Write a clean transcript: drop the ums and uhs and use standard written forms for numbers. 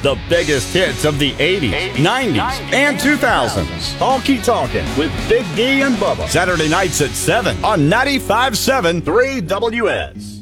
The biggest hits of the 80s, 90s, and 2000s. Honky Tonkin' with Big D and Bubba. Saturday nights at 7 on 95.7 3WS.